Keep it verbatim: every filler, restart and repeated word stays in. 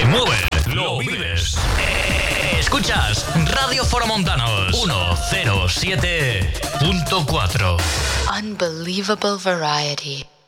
se mueve, lo vives. Escuchas Radio Foromontanos ciento siete punto cuatro. Unbelievable variety.